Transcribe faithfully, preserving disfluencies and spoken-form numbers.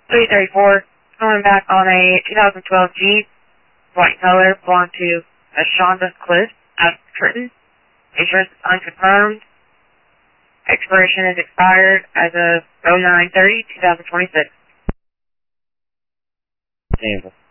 three thirty-four, coming back on a two thousand twelve Jeep, white color, belonged to a Shonda Cliff out of Trenton. Insurance is unconfirmed. Expiration is expired as of oh nine thirty, two thousand twenty-six. Kansas.